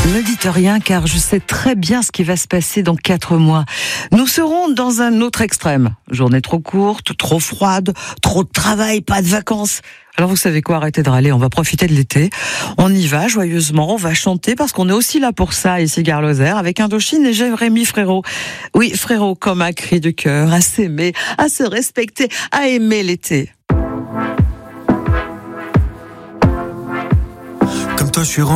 Ne dites rien car je sais très bien ce qui va se passer dans 4 mois. Nous serons dans un autre extrême. Journée trop courte, trop froide, trop de travail, pas de vacances. Alors vous savez quoi, arrêtez de râler, on va profiter de l'été. On y va joyeusement, on va chanter parce qu'on est aussi là pour ça ici Gare Lozère avec Indochine et Jérémy Frérot. Oui, Frérot, comme un cri de cœur, à s'aimer, à se respecter, à aimer l'été. Comme toi, je suis